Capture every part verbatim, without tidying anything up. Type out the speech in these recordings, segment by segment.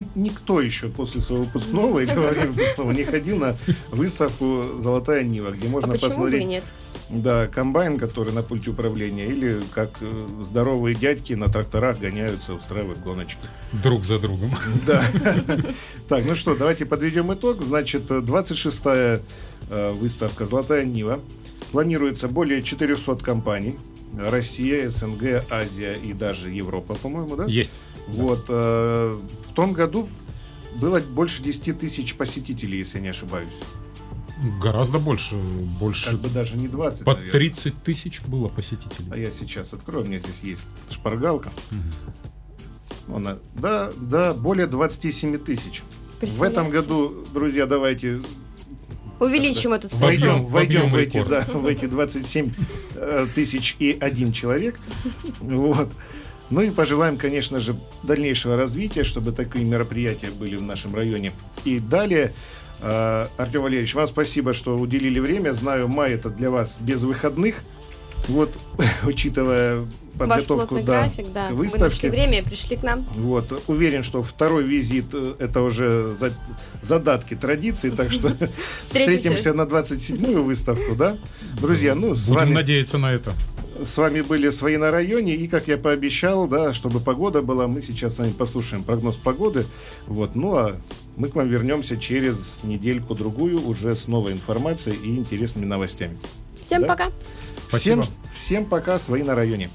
никто еще после своего выпускного или во время выпускного не ходил на выставку «Золотая Нива», где можно а почему посмотреть... бы и нет? Да, комбайн, который на пульте управления, или как э, здоровые дядьки на тракторах гоняются, устраивают гоночку. Друг за другом. Да. Так, ну что, давайте подведем итог. Значит, двадцать шестая выставка «Золотая Нива». Планируется более четырехсот компаний. Россия, СНГ, Азия и даже Европа, по-моему, да? Есть. Вот. Э, в том году было больше десять тысяч посетителей, если я не ошибаюсь. Гораздо больше. больше. Как бы даже не двадцать, Под наверное. тридцать тысяч было посетителей. А я сейчас открою, у меня здесь есть шпаргалка. Угу. Она, да, да, более двадцать семь тысяч. В этом году, друзья, давайте... Увеличим эту цифру. Войдем, в войдем объем в, эти, рекорда. да, в эти двадцать семь тысяч и один человек. Вот. Ну и пожелаем, конечно же, дальнейшего развития, чтобы такие мероприятия были в нашем районе. И далее, э, Артем Валерьевич, вам спасибо, что уделили время. Знаю, май это для вас без выходных. Вот, учитывая подготовку Ваш плотный да, график, да. к Вы нашли выставке. время и пришли к нам. Вот, уверен, что второй визит э, это уже за, задатки традиции, так что встретимся на двадцать седьмую выставку, да? Друзья, ну, с Будем вами... надеяться на это. С вами были «Свои на районе», и, как я пообещал, да, чтобы погода была, мы сейчас с вами послушаем прогноз погоды. Вот, ну а мы к вам вернемся через недельку-другую уже с новой информацией и интересными новостями. Всем да? пока. Спасибо. Всем, всем пока, «Свои на районе».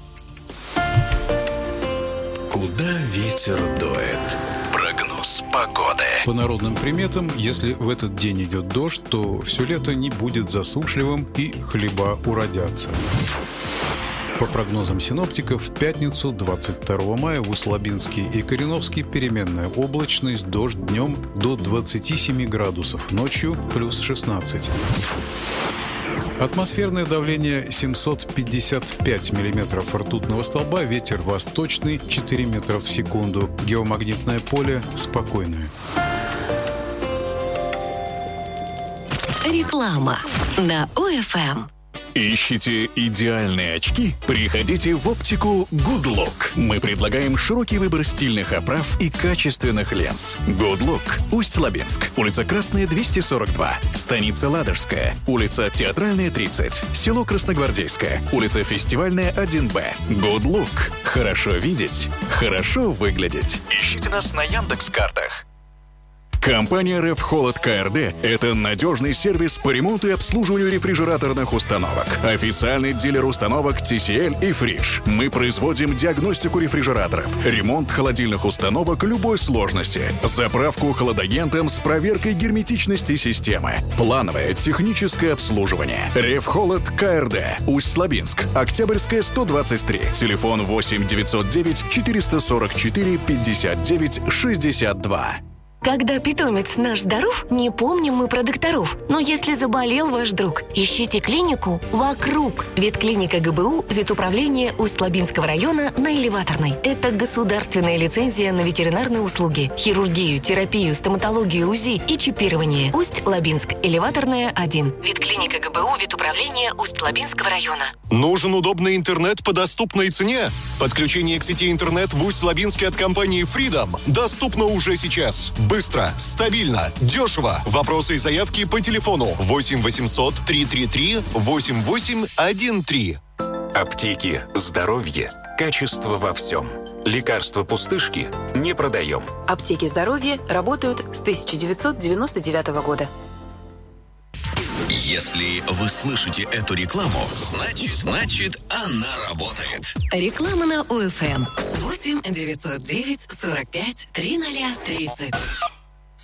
Куда ветер дует? Прогноз погоды. По народным приметам, если в этот день идет дождь, то все лето не будет засушливым и хлеба уродятся. По прогнозам синоптиков, в пятницу, двадцать второго мая, в Услабинске и Кореновске переменная облачность, дождь днем до двадцати семи градусов, ночью плюс шестнадцать. Атмосферное давление семьсот пятьдесят пять миллиметров ртутного столба, ветер восточный четыре метра в секунду, геомагнитное поле спокойное. Реклама на ОФМ. Ищите идеальные очки? Приходите в оптику Good Look. Мы предлагаем широкий выбор стильных оправ и качественных линз. Good Look. Усть-Лабинск. Улица Красная, двести сорок два. Станица Ладожская. Улица Театральная, тридцать. Село Красногвардейское. Улица Фестивальная, один Б. Good Look. Хорошо видеть. Хорошо выглядеть. Ищите нас на Яндекс.Картах. Компания РФ Холод КРД – это надежный сервис по ремонту и обслуживанию рефрижераторных установок. Официальный дилер установок ти си эль и Фриш. Мы производим диагностику рефрижераторов, ремонт холодильных установок любой сложности, заправку холодагентом с проверкой герметичности системы, плановое техническое обслуживание. РФ Холод КРД. Усть-Лабинск. Октябрьская, сто двадцать три. Телефон восемь девятьсот девять четыреста сорок четыре пятьдесят девять шестьдесят два. Когда питомец наш здоров, не помним мы про докторов. Но если заболел ваш друг, ищите клинику вокруг. Ветклиника ГБУ, ветуправление Усть-Лабинского района на Элеваторной. Это государственная лицензия на ветеринарные услуги, хирургию, терапию, стоматологию, УЗИ и чипирование. Усть-Лабинск, Элеваторная, один. Ветклиника ГБУ, ветуправление Усть-Лабинского района. Нужен удобный интернет по доступной цене? Подключение к сети интернет в Усть-Лабинске от компании Freedom доступно уже сейчас. Быстро, стабильно, дешево. Вопросы и заявки по телефону восемь восемьсот триста тридцать три восемьдесят восемь тринадцать. Аптеки. Здоровье. Качество во всем. Лекарства пустышки не продаем. Аптеки здоровья работают с тысяча девятьсот девяносто девятого года. Если вы слышите эту рекламу, значит, значит она работает. Реклама на ОФМ. восемь девятьсот девять сорок пять тридцать тридцать.